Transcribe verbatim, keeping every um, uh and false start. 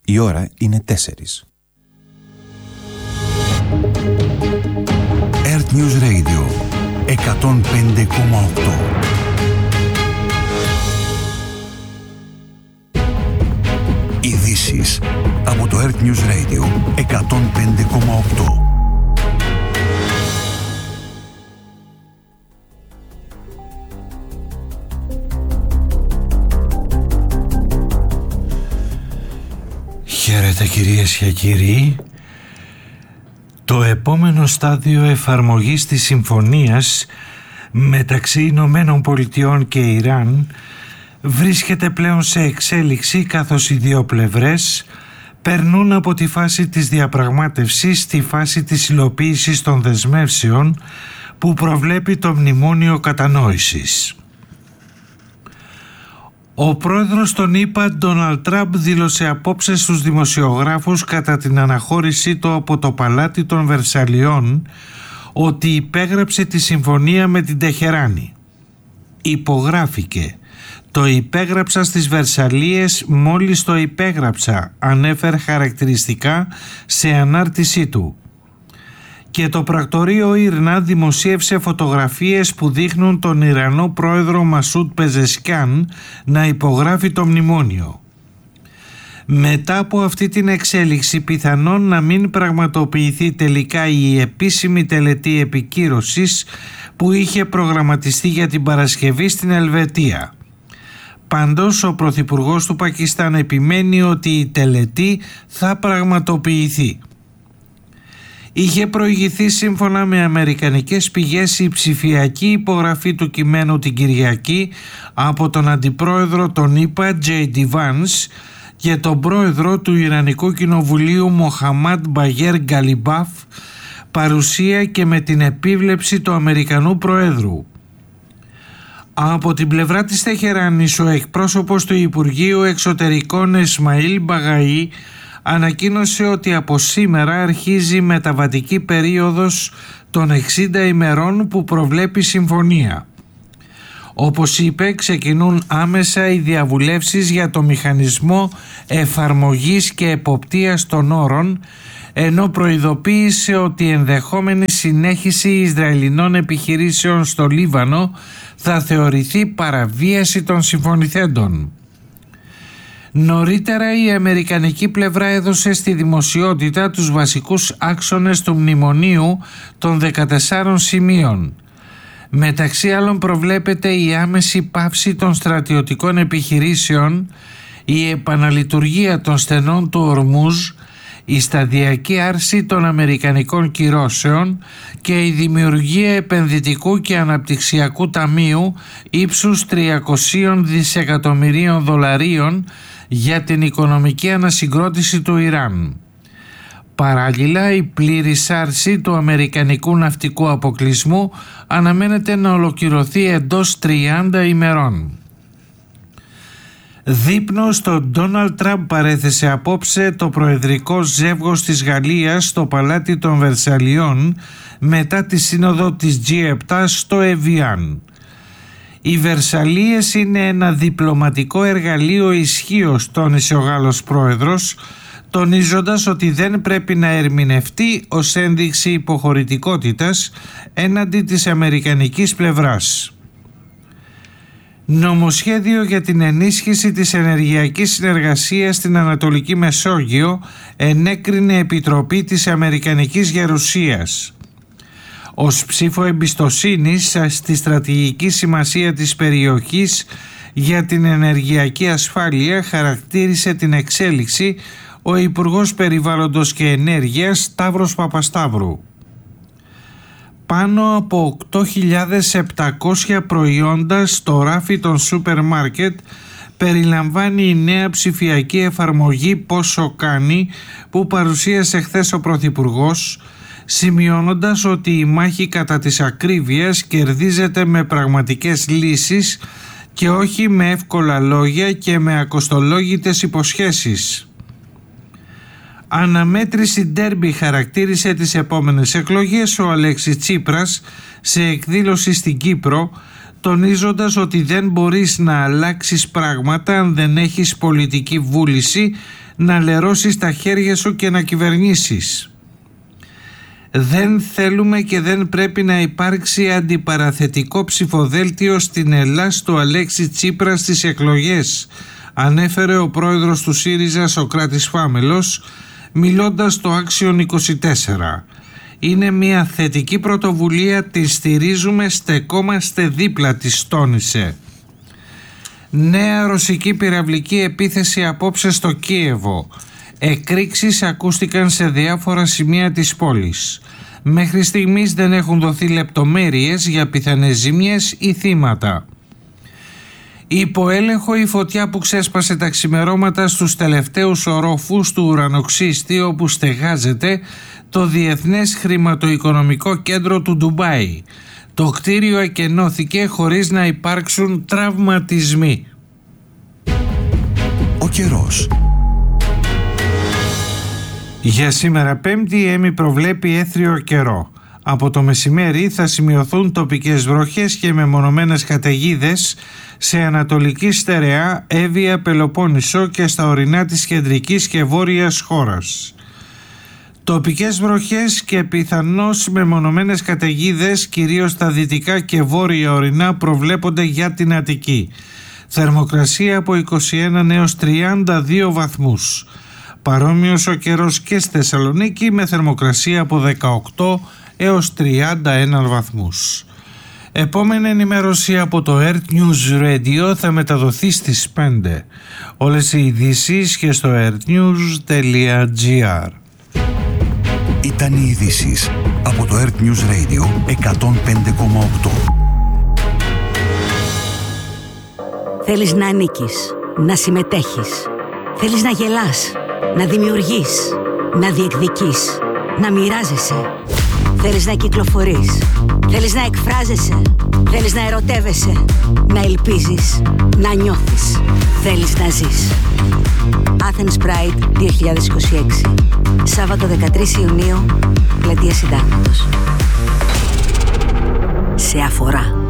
Η ώρα είναι τέσσερις. Earth News Radio εκατόν πέντε κόμμα οκτώ. Ειδήσεις από το Earth News Radio εκατόν πέντε κόμμα οκτώ. Χαίρετε κυρίες και κύριοι. Το επόμενο στάδιο εφαρμογής της συμφωνίας μεταξύ Ηνωμένων Πολιτειών και Ιράν βρίσκεται πλέον σε εξέλιξη, καθώς οι δύο πλευρές περνούν από τη φάση της διαπραγμάτευσης στη φάση της υλοποίησης των δεσμεύσεων που προβλέπει το Μνημόνιο Κατανόησης. Ο πρόεδρος των ΗΠΑ, Ντόναλντ Τραμπ, δήλωσε απόψε στους δημοσιογράφους κατά την αναχώρησή του από το Παλάτι των Βερσαλιών ότι υπέγραψε τη συμφωνία με την Τεχεράνη. Υπογράφηκε. Το υπέγραψα στις Βερσαλίες μόλις το υπέγραψα, ανέφερε χαρακτηριστικά σε ανάρτησή του. Και το πρακτορείο Ήρνα δημοσίευσε φωτογραφίες που δείχνουν τον Ιρανό πρόεδρο Μασούντ Πεζεσκιάν να υπογράφει το μνημόνιο. Μετά από αυτή την εξέλιξη, πιθανόν να μην πραγματοποιηθεί τελικά η επίσημη τελετή επικύρωσης που είχε προγραμματιστεί για την Παρασκευή στην Ελβετία. Πάντως, ο πρωθυπουργός του Πακιστάν επιμένει ότι η τελετή θα πραγματοποιηθεί. Είχε προηγηθεί σύμφωνα με αμερικανικές πηγές η ψηφιακή υπογραφή του κειμένου την Κυριακή από τον αντιπρόεδρο των ΗΠΑ Τζέι ντι Vance και τον πρόεδρο του Ιρανικού Κοινοβουλίου Μοχαμάντ Μπαγέρ Γκαλιμπάφ, παρουσία και με την επίβλεψη του Αμερικανού Προέδρου. Από την πλευρά της Τεχεράνης, ο εκπρόσωπος του Υπουργείου Εξωτερικών Ισμαήλ Μπαγαή ανακοίνωσε ότι από σήμερα αρχίζει η μεταβατική περίοδος των εξήντα ημερών που προβλέπει η συμφωνία. Όπως είπε, ξεκινούν άμεσα οι διαβουλεύσεις για το μηχανισμό εφαρμογής και εποπτείας των όρων, ενώ προειδοποίησε ότι η ενδεχόμενη συνέχιση Ισραηλινών επιχειρήσεων στο Λίβανο θα θεωρηθεί παραβίαση των συμφωνηθέντων. Νωρίτερα η αμερικανική πλευρά έδωσε στη δημοσιότητα τους βασικούς άξονες του μνημονίου των δεκατεσσάρων σημείων. Μεταξύ άλλων προβλέπεται η άμεση πάυση των στρατιωτικών επιχειρήσεων, η επαναλειτουργία των στενών του Ορμούζ, η σταδιακή άρση των αμερικανικών κυρώσεων και η δημιουργία επενδυτικού και αναπτυξιακού ταμείου ύψους τριακόσια δισεκατομμυρίων δολαρίων για την οικονομική ανασυγκρότηση του Ιράν. Παράλληλα, η πλήρης άρση του αμερικανικού ναυτικού αποκλεισμού αναμένεται να ολοκληρωθεί εντός τριάντα ημερών. Δείπνο στον Ντόναλντ Τραμπ παρέθεσε απόψε το προεδρικό ζεύγος της Γαλλίας στο Παλάτι των Βερσαλιών μετά τη σύνοδο της τζι επτά στο Εβιάν. Οι Βερσαλίες είναι ένα διπλωματικό εργαλείο ισχύως, τόνισε ο Γάλλος πρόεδρος, τονίζοντας ότι δεν πρέπει να ερμηνευτεί ως ένδειξη υποχωρητικότητας έναντι της αμερικανικής πλευράς. Νομοσχέδιο για την ενίσχυση της ενεργειακής συνεργασίας στην Ανατολική Μεσόγειο ενέκρινε Επιτροπή της Αμερικανικής Γερουσίας. Ως ψήφο εμπιστοσύνης στη στρατηγική σημασία της περιοχής για την ενεργειακή ασφάλεια χαρακτήρισε την εξέλιξη ο Υπουργός Περιβάλλοντος και Ενέργειας Σταύρος Παπασταύρου. Πάνω από οκτώ χιλιάδες επτακόσια προϊόντα στο ράφι των σούπερ μάρκετ περιλαμβάνει η νέα ψηφιακή εφαρμογή Πόσο Κάνει που παρουσίασε χθες ο Πρωθυπουργός, σημειώνοντας ότι η μάχη κατά της ακρίβειας κερδίζεται με πραγματικές λύσεις και όχι με εύκολα λόγια και με ακοστολόγητες υποσχέσεις. Αναμέτρηση ντέρμπι χαρακτήρισε τις επόμενες εκλογές ο Αλέξης Τσίπρας σε εκδήλωση στην Κύπρο, τονίζοντας ότι δεν μπορείς να αλλάξεις πράγματα αν δεν έχεις πολιτική βούληση να λερώσεις τα χέρια σου και να κυβερνήσεις. Δεν θέλουμε και δεν πρέπει να υπάρξει αντιπαραθετικό ψηφοδέλτιο στην Ελλάς του Αλέξη Τσίπρα στις εκλογές, ανέφερε ο πρόεδρος του ΣΥΡΙΖΑ Σωκράτης Φάμελος, μιλώντας στο Action είκοσι τέσσερα. Είναι μια θετική πρωτοβουλία, τη στηρίζουμε, στεκόμαστε δίπλα της, τόνισε. Νέα ρωσική πυραυλική επίθεση απόψε στο Κίεβο. Εκρήξεις ακούστηκαν σε διάφορα σημεία της πόλης. Μέχρι στιγμής δεν έχουν δοθεί λεπτομέρειες για πιθανές ζημιές ή θύματα. Υπό έλεγχο η φωτιά που ξέσπασε τα ξημερώματα στους τελευταίους ορόφους του ουρανοξύστη, όπου στεγάζεται το Διεθνές Χρηματοοικονομικό Κέντρο του Ντουμπάι. Το κτίριο εκενώθηκε χωρίς να υπάρξουν τραυματισμοί. Ο καιρός. Για σήμερα Πέμπτη η ΕΜΗ προβλέπει έθριο καιρό. Από το μεσημέρι θα σημειωθούν τοπικές βροχές και μεμονωμένες καταιγίδες σε Ανατολική Στερεά, Εύβοια, Πελοπόννησο και στα ορεινά της κεντρικής και βόρειας χώρας. Τοπικές βροχές και πιθανώς μεμονωμένες καταιγίδες κυρίως στα δυτικά και βόρεια ορεινά προβλέπονται για την Αττική. Θερμοκρασία από είκοσι ένα έως τριάντα δύο βαθμούς. Παρόμοιος ο καιρός και στη Θεσσαλονίκη με θερμοκρασία από δεκαοκτώ έως τριάντα ένα βαθμούς. Επόμενη ενημέρωση από το Earth News Radio θα μεταδοθεί στις πέντε. Όλες οι ειδήσεις και στο earthnews τελεία gr. Ήταν οι ειδήσεις από το Earth News Radio εκατόν πέντε κόμμα οκτώ. Θέλεις να ανήκεις, να συμμετέχεις. Θέλεις να γελάς, να δημιουργείς, να διεκδικείς, να μοιράζεσαι. Θέλεις να κυκλοφορείς, θέλεις να εκφράζεσαι, θέλεις να ερωτεύεσαι, να ελπίζεις, να νιώθεις. Θέλεις να ζεις. Athens Pride δύο χιλιάδες είκοσι έξι. Σάββατο δεκατρείς Ιουνίου, Πλατεία Συντάγματος. Σε αφορά.